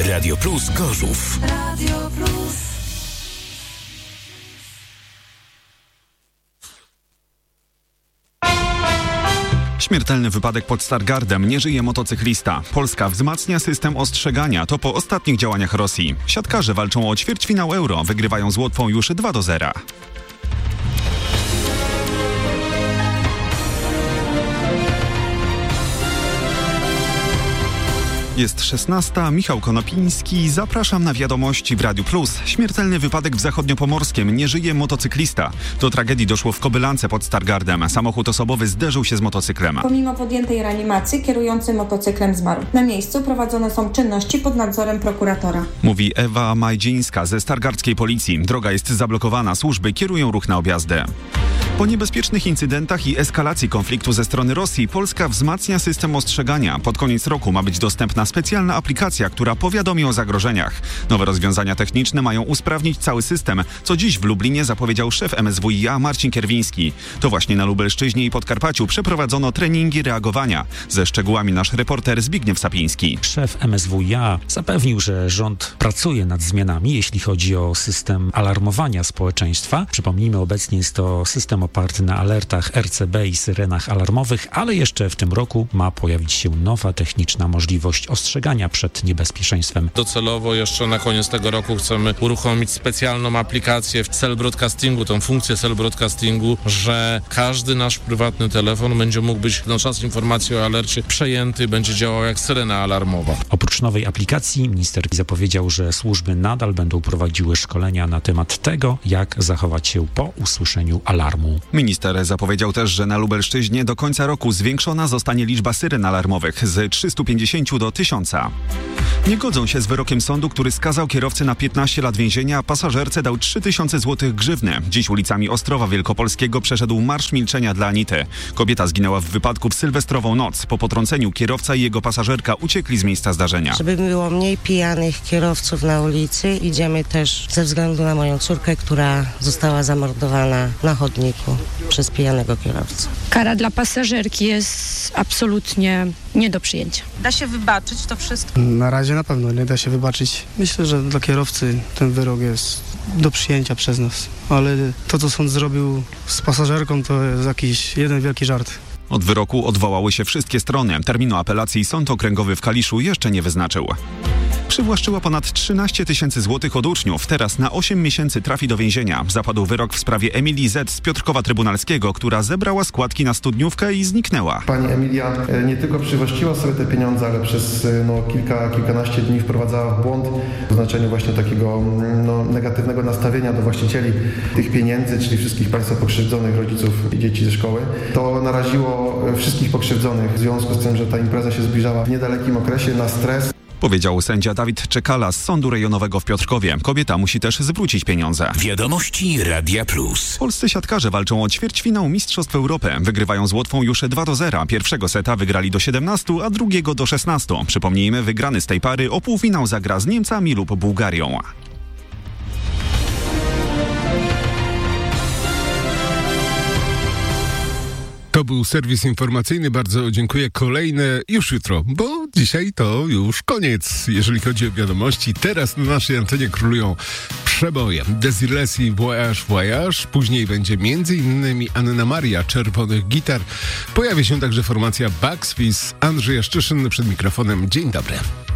Radio Plus Gorzów. Radio Plus. Śmiertelny wypadek pod Stargardem. Nie żyje motocyklista. Polska wzmacnia system ostrzegania. To po ostatnich działaniach Rosji. Siatkarze walczą o ćwierćfinał Euro. Wygrywają z Łotwą już 2-0. Jest 16. Michał Konopiński. Zapraszam na wiadomości w Radiu Plus. Śmiertelny wypadek w Zachodniopomorskiem. Nie żyje motocyklista. Do tragedii doszło w Kobylance pod Stargardem. Samochód osobowy zderzył się z motocyklem. Pomimo podjętej reanimacji kierujący motocyklem zmarł. Na miejscu prowadzone są czynności pod nadzorem prokuratora. Mówi Ewa Majdzińska ze stargardzkiej policji. Droga jest zablokowana. Służby kierują ruch na objazdy. Po niebezpiecznych incydentach i eskalacji konfliktu ze strony Rosji Polska wzmacnia system ostrzegania. Pod koniec roku ma być dostępna specjalna aplikacja, która powiadomi o zagrożeniach. Nowe rozwiązania techniczne mają usprawnić cały system, co dziś w Lublinie zapowiedział szef MSWiA Marcin Kierwiński. To właśnie na Lubelszczyźnie i Podkarpaciu przeprowadzono treningi reagowania. Ze szczegółami nasz reporter Zbigniew Sapiński. Szef MSWiA zapewnił, że rząd pracuje nad zmianami, jeśli chodzi o system alarmowania społeczeństwa. Przypomnijmy, obecnie jest to system oparty na alertach RCB i syrenach alarmowych, ale jeszcze w tym roku ma pojawić się nowa techniczna możliwość ostrzegania przed niebezpieczeństwem. Docelowo jeszcze na koniec tego roku chcemy uruchomić specjalną aplikację w cell broadcastingu, tą funkcję cell broadcastingu, że każdy nasz prywatny telefon będzie mógł być na czas informacji o alercie przejęty, będzie działał jak syrena alarmowa. Oprócz nowej aplikacji minister zapowiedział, że służby nadal będą prowadziły szkolenia na temat tego, jak zachować się po usłyszeniu alarmu. Minister zapowiedział też, że na Lubelszczyźnie do końca roku zwiększona zostanie liczba syren alarmowych z 350 do 1000. Nie godzą się z wyrokiem sądu, który skazał kierowcę na 15 lat więzienia, a pasażerce dał 3000 zł grzywny. Dziś ulicami Ostrowa Wielkopolskiego przeszedł Marsz Milczenia dla Anity. Kobieta zginęła w wypadku w sylwestrową noc. Po potrąceniu kierowca i jego pasażerka uciekli z miejsca zdarzenia. Żeby było mniej pijanych kierowców na ulicy, idziemy też ze względu na moją córkę, która została zamordowana na chodniku przez pijanego kierowcę. Kara dla pasażerki jest absolutnie nie do przyjęcia. Da się wybaczyć to wszystko? Na razie na pewno nie da się wybaczyć. Myślę, że dla kierowcy ten wyrok jest do przyjęcia przez nas, ale to, co sąd zrobił z pasażerką, to jest jakiś jeden wielki żart. Od wyroku odwołały się wszystkie strony. Terminu apelacji Sąd Okręgowy w Kaliszu jeszcze nie wyznaczył. Przywłaszczyła ponad 13 000 złotych od uczniów. Teraz na 8 miesięcy trafi do więzienia. Zapadł wyrok w sprawie Emilii Z. z Piotrkowa Trybunalskiego, która zebrała składki na studniówkę i zniknęła. Pani Emilia nie tylko przywłaszczyła sobie te pieniądze, ale przez kilkanaście dni wprowadzała w błąd w znaczeniu właśnie takiego negatywnego nastawienia do właścicieli tych pieniędzy, czyli wszystkich państwa pokrzywdzonych, rodziców i dzieci ze szkoły. To naraziło wszystkich pokrzywdzonych w związku z tym, że ta impreza się zbliżała w niedalekim okresie na stres. Powiedział sędzia Dawid Czekala z Sądu Rejonowego w Piotrkowie. Kobieta musi też zwrócić pieniądze. Wiadomości Radia Plus. Polscy siatkarze walczą o ćwierćfinał Mistrzostw Europy. Wygrywają z Łotwą już 2-0. Pierwszego seta wygrali do 17, a drugiego do 16. Przypomnijmy, wygrany z tej pary o półfinał zagra z Niemcami lub Bułgarią. To był serwis informacyjny. Bardzo dziękuję. Kolejne już jutro, bo dzisiaj to już koniec, jeżeli chodzi o wiadomości. Teraz na naszej antenie królują przeboje. Desireless Voyage Voyage. Później będzie m.in. Anna Maria czerwonych gitar. Pojawi się także formacja Bugs Fizz. Andrzej Jaszczyszyn przed mikrofonem. Dzień dobry.